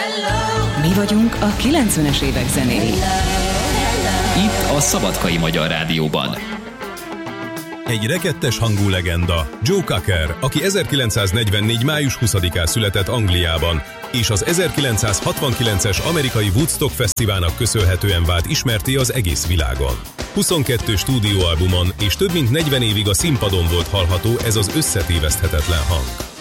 Mi vagyunk a 90-es évek zenéi. Itt a Szabadkai Magyar Rádióban. Egy rekettes hangú legenda, Joe Cocker, aki 1944. május 20-án született Angliában, és az 1969-es amerikai Woodstock Fesztiválnak köszönhetően vált ismertté az egész világon. 22 stúdióalbumon és több mint 40 évig a színpadon volt hallható ez az összetéveszthetetlen hang.